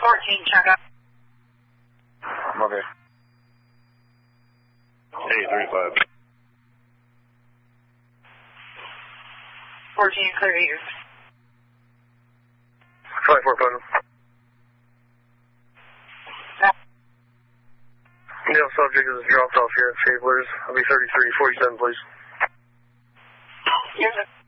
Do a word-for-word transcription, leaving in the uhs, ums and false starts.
fourteen, check up. I'm okay. Hey, thirty-five. fourteen, clear to use. twenty-four, Putnam. No subject is dropped off here at Stabler's. I'll be thirty-three forty-seven, please. Here's it.